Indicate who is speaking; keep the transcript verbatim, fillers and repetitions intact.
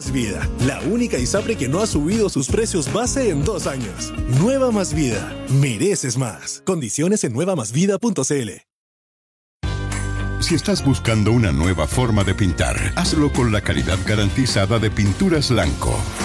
Speaker 1: Más Vida, la única ISAPRE que no ha subido sus precios base en dos años. Nueva Más Vida, mereces más. Condiciones en nueva más vida punto c l.
Speaker 2: Si estás buscando una nueva forma de pintar, hazlo con la calidad garantizada de Pinturas Lanco.